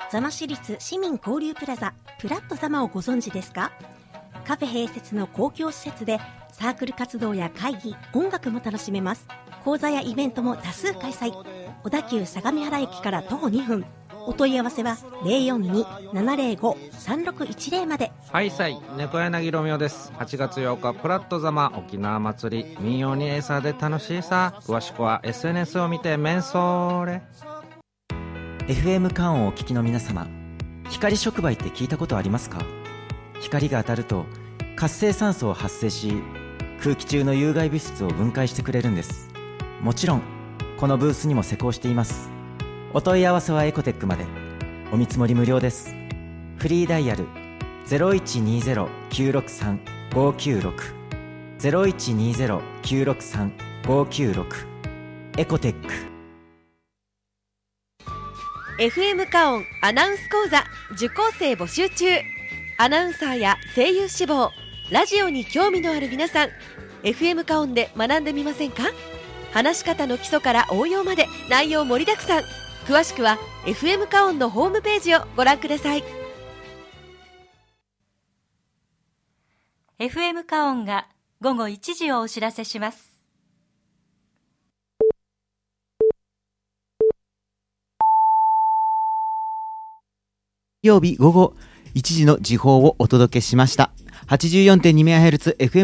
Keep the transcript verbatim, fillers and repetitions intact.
座間市立市民交流プラザプラット座間をご存知ですか？カフェ併設の公共施設でサークル活動や会議、音楽も楽しめます。講座やイベントも多数開催。小田急相模原駅から徒歩にふん。お問い合わせは ゼロよんに ななゼロご さんろくいちゼロ まで。 はいさい、猫柳ロミオです。はちがつようかプラット座間沖縄祭り、民謡にエイサーで楽しいさ。詳しくは エスエヌエス を見てメンソーレ。 エフエム カオンをお聞きの皆様、光触媒って聞いたことありますか？光が当たると活性酸素を発生し、空気中の有害物質を分解してくれるんです。もちろんこのブースにも施工しています。お問い合わせはエコテックまで。お見積もり無料です。フリーダイヤル ゼロいちにゼロ きゅうろくさん ごきゅうろく ゼロいちにゼロ きゅうろくさん ごきゅうろく。 エコテック。 エフエム カオンアナウンス講座受講生募集中。アナウンサーや声優志望、ラジオに興味のある皆さん、 エフエム カオンで学んでみませんか？話し方の基礎から応用まで内容盛りだくさん。詳しくは エフエム カオンのホームページをご覧ください。 エフエム カオンがごごいちじをお知らせします。 曜日ごごいちじの時報をお届けしました。 はちじゅうよんてんにメガヘルツ エフエム